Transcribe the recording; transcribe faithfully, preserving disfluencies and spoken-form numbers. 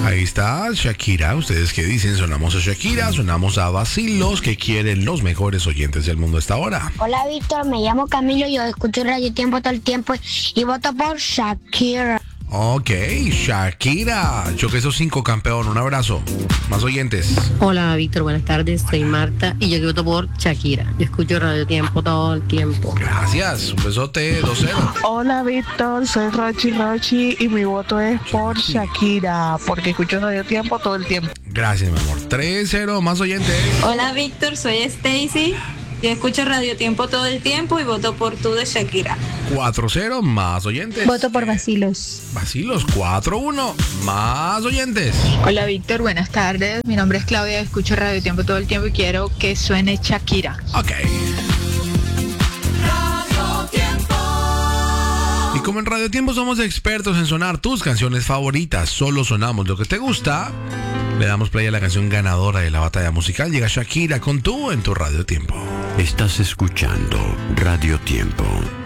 Ahí está Shakira. ¿Ustedes qué dicen? ¿Sonamos a Shakira? ¿Sonamos a Vacilos? ¿Qué quieren los mejores oyentes del mundo a esta hora? Hola Víctor, me llamo Camilo, yo escucho Radio Tiempo todo el tiempo y voto por Shakira. Ok, Shakira. Choque esos cinco, campeón. Un abrazo. Más oyentes. Hola Víctor, buenas tardes, soy Marta y yo voto por Shakira. Yo escucho Radio Tiempo todo el tiempo. Gracias, un besote, dos cero. Hola Víctor, soy Rochi Rochi y mi voto es por Shakira, porque escucho Radio Tiempo todo el tiempo. Gracias, mi amor. tres cero, más oyentes. Hola Víctor, soy Stacy. Yo escucho Radio Tiempo todo el tiempo y voto por tú de Shakira. cuatro cero, más oyentes. Voto por Vacilos. Vacilos, cuatro uno, más oyentes. Hola Víctor, buenas tardes. Mi nombre es Claudia, escucho Radio Tiempo todo el tiempo y quiero que suene Shakira. Ok. Y como en Radio Tiempo somos expertos en sonar tus canciones favoritas, solo sonamos lo que te gusta, le damos play a la canción ganadora de la batalla musical. Llega Shakira con Tú en tu Radio Tiempo. Estás escuchando Radio Tiempo.